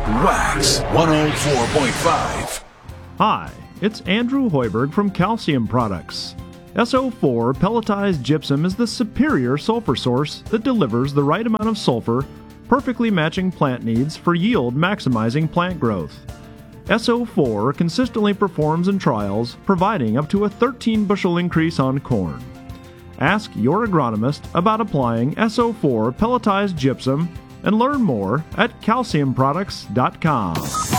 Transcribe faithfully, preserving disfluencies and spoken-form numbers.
Wax one oh four point five. Hi, it's Andrew Hoiberg from Calcium Products. S O four pelletized gypsum is the superior sulfur source that delivers the right amount of sulfur, perfectly matching plant needs for yield maximizing plant growth. S O four consistently performs in trials, providing up to a thirteen bushel increase on corn. Ask your agronomist about applying S O four pelletized gypsum and learn more at calcium products dot com.